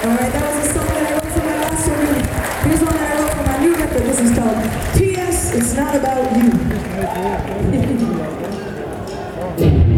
Alright, that was a song that I wrote for my last record. Here's one that I wrote for my new record. This is called P.S. It's Not About You.